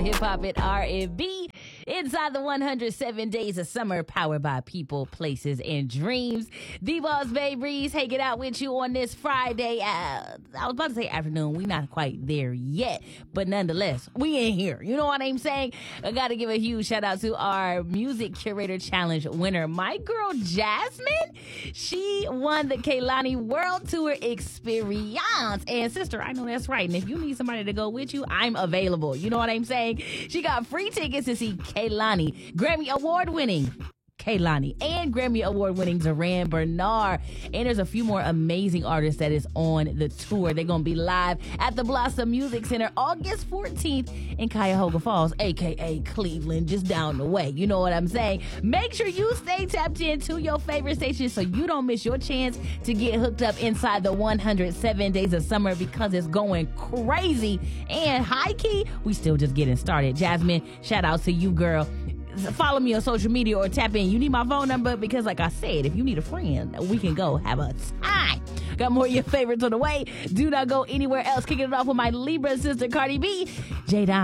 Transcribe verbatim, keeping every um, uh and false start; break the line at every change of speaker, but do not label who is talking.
Hip hop and R and B inside the one hundred seven days of summer, powered by people, places, and dreams. The Boss Bae Breeze hanging out with you on this Friday. Uh, I was about to say afternoon. We not quite there yet, but nonetheless, we in here. You know what I'm saying? I got to give a huge shout out to our Music Curator Challenge winner, my girl Jasmine. She won the Kehlani World Tour Experience. And sister, I know that's right. And if you need somebody to go with you, I'm available. You know what I'm saying? She got free tickets to see Kehlani, Grammy Award winning Kehlani, and Grammy Award winning Duran Bernard. And there's a few more amazing artists that is on the tour. They're going to be live at the Blossom Music Center August fourteenth in Cuyahoga Falls, aka Cleveland, just down the way. You know what I'm saying? Make sure you stay tapped into your favorite station so you don't miss your chance to get hooked up inside the one hundred seven days of summer, because it's going crazy. And high key, we still just getting started. Jasmine, shout out to you, girl. Follow me on social media or tap in. You need my phone number because, like I said, if you need a friend, we can go have a time. Got more of your favorites on the way. Do not go anywhere else. Kicking it off with my Libra sister, Cardi B. J. Don.